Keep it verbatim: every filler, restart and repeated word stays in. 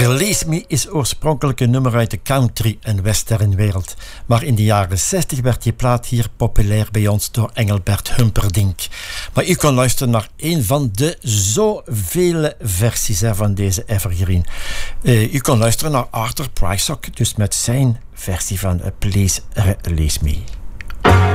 Release Me is oorspronkelijk een nummer uit de country- en westernwereld. Maar in de jaren zestig werd die plaat hier populair bij ons door Engelbert Humperdinck. Maar u kon luisteren naar een van de zoveel versies hè, van deze evergreen. Uh, u kon luisteren naar Arthur Prysock, dus met zijn versie van uh, Please Release Me.